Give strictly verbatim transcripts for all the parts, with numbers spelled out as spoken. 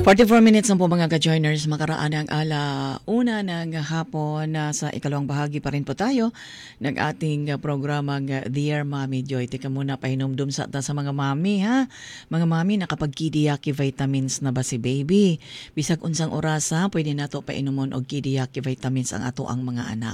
forty-four minutes na po mga ka-joiners, makaraan ang ala una ng hapon na sa ikalawang bahagi pa rin po tayo ng ating uh, programang uh, Dear Mommy Joy. Tika muna pahinumdum sa, sa mga mami ha. Mga mami, nakapag-kidiyaki vitamins na ba si baby? Bisag unsang orasa, pwede nato painumon og kidiyaki vitamins ang ato ang mga anak.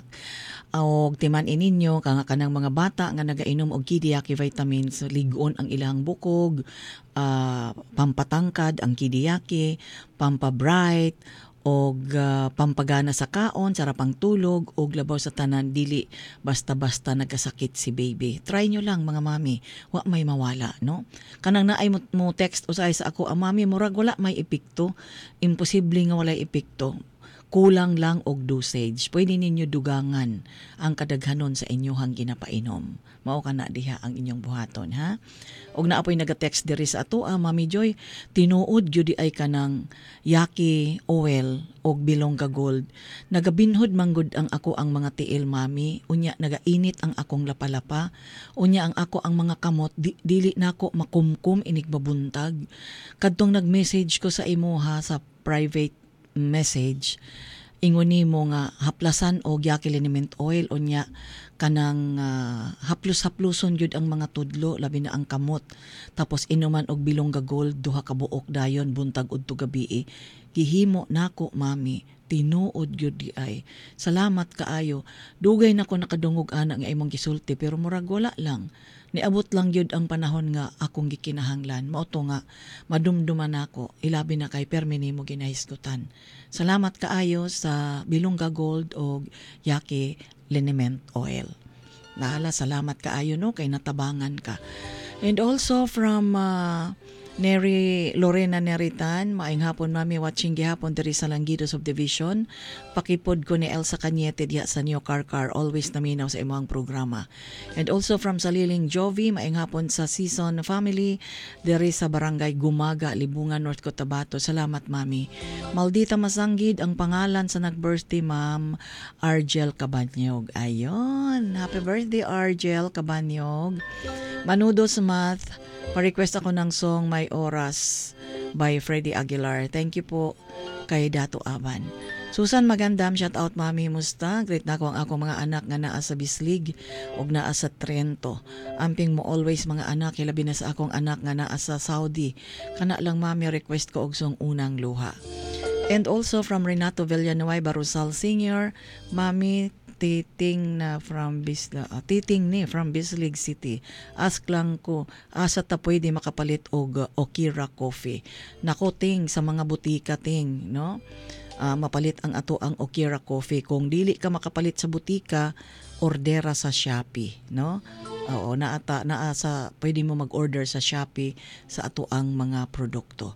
Og timan ininyo, kanga kanang mga bata nga nagainom og kidiyaki vitamins, ligon ang ilang bukog, uh, pampatangkad ang kidiyaki, pampabright, og uh, pampagana sa kaon, sarapang tulog, og labaw sa tanan, dili basta-basta nagkasakit si baby. Try nyo lang mga mami, wa may mawala, no? Kanang naay mo, mo text usay sa ako, ah, mami, murag wala may epekto, imposible nga walay epekto. Kulang lang og dosage. Pwede ninyo dugangan ang kadaghanon sa inyohang ginapainom. Mao kana diha ang inyong buhaton, ha? Og naapoy naga-text diri sa ato, ah, Mami Joy, tinuod gyud ay kanang yaki oil og bilongga gold. Nagabinhod manggod ang ako ang mga tiil, Mami. Unya nagainit ang akong lapalapa. Unya ang ako ang mga kamot di, dili nako makumkum inig mabuntag. Kadtong nag-message ko sa imo ha sa private message, ingon nimo nga haplasan og yaki liniment oil unya kanang uh, haplos-haploson gyud ang mga tudlo labi na ang kamot, tapos inuman og bilongga gold duha ka buok dayon buntag udto gabi. Gihimo nako, mami, tinuod gyud di ay. Salamat kaayo. Dugay nako nakadungog ana nga imong gisulti pero murag wala lang. Niabot lang gyud ang panahon nga akong gikinahanglan. Mao to nga madumduman nako, ilabi na kay permi nimo ginahisgutan. Salamat kaayo sa bilongga gold o yaki liniment oil. Nahala, salamat kaayo no kay natabangan ka. And also from uh, Neri Lorena Neritan, maayong hapon mami, watching gihapon diri sa Langido Subdivision. Pakipod ko ni Elsa Cañete diya sa New Car Car, always naminaw sa imong programa. And also from Saliling Jovi, maayong hapon sa Season Family diri sa Barangay Gumaga, Libungan, North Cotabato. Salamat mami. Maldita Masanggid ang pangalan sa nag-birthday, ma'am Argel Cabanyog. Ayon, happy birthday Argel Cabanyog. Manudo sa math, pa-request ako ng song My Oras by Freddie Aguilar. Thank you po kay Dato Aban. Susan Magandam, shout out mami, musta? Great na ko ang ako mga anak nga naa sa Bislig ug naa sa Trento. Amping mo always mga anak, hilabi na sa akong anak nga naa sa Saudi. Kana lang mami, request ko og song Unang Luha. And also from Renato Villanueva Barusal Senior, mami, titing na from Bisla, uh, titing ni from Bislig City. Ask lang ko, asa ta pwede makapalit og uh, Okira coffee. Nako ting sa mga butika ting, no? Uh, mapalit ang ato ang Okira coffee. Kung dili ka makapalit sa butika, ordera sa Shopee, no? Oo, naata naa sa pwede mo mag-order sa Shopee sa ato ang mga produkto.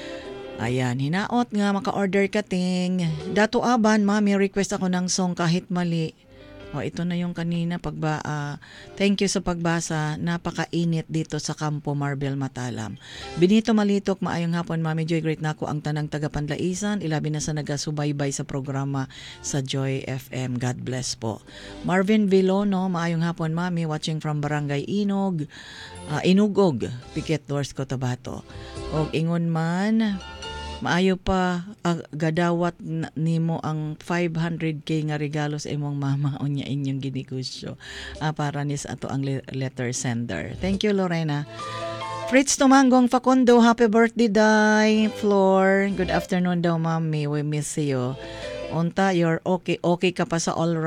Ayan, hinaot nga maka-order ka ting. Dato Aban, mami, request ako ng song Kahit Mali. O, ito na yung kanina pagba uh, thank you sa pagbasa. Napakainit dito sa Campo Marbel Matalam. Benito Malitok, maayong hapon mami Joy, great na ako ang tanang taga-Panlaisan, ilabi na sa nagasubaybay sa programa sa Joy F M. God bless po. Marvin Vilono, maayong hapon mami, watching from Barangay Inog, uh, Inugog, Piquet North Cotabato. Og ingon man, maayo pa uh, gadawat n- nimo ang five hundred k nga regalo sa imong mama unya inyong ginegosyo. Uh, para ni sa ato ang le- letter sender. Thank you Lorena. Fritz Tumangong Facundo, happy birthday day. Floor, good afternoon daw mami. We miss you. Unta, you're okay. Okay ka pa sa all